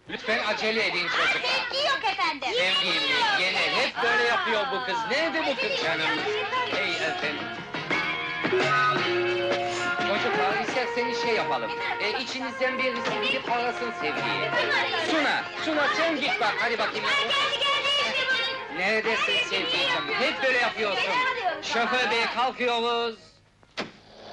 Lütfen acele edin çocuklar. Sevgi yok efendim. Sevgili, gene hep böyle yapıyor bu kız. Nerede bu kız canım? Hey efendim. Çocuklar, isterseniz şey yapalım. İçinizden birisi gidip arasın Sevgi'yi. Suna sen git bak, hadi bakayım. Geldi işte bu. Neredesin Sevgi'cim? Hep böyle yapıyorsun. Şoför bey, kalkıyoruz.